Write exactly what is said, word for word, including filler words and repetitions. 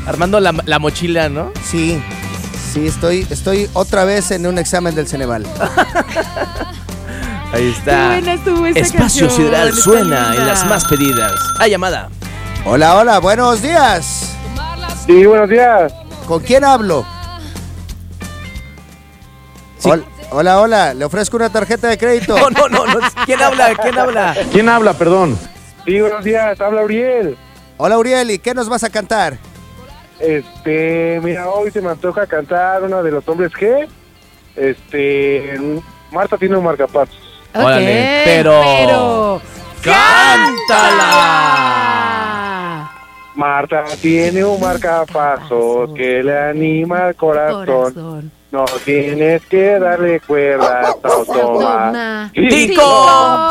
Armando la, la mochila, ¿no? Sí, sí, estoy, estoy otra vez en un examen del Ceneval. Ahí está. Qué buena estuvo esa Espacio canción, Sideral está suena linda. en las más pedidas. Hay llamada. Hola, hola, buenos días. Sí, buenos días. ¿Con quién hablo? Sí. Hol- Hola, hola, le ofrezco una tarjeta de crédito. No, no, no, no. ¿Quién habla? ¿Quién habla? ¿Quién habla, perdón? Sí, buenos días, habla Uriel. Hola, Uriel, ¿y qué nos vas a cantar? Este, mira, hoy se me antoja cantar una de los hombres G. Este, Marta tiene un marcapasos. Ok, Órale, pero- pero... ¡Cántala! Marta tiene un marcapasos que le anima al corazón. Corazón. No tienes que darle cuerda, toma. Toma. ¡Tico!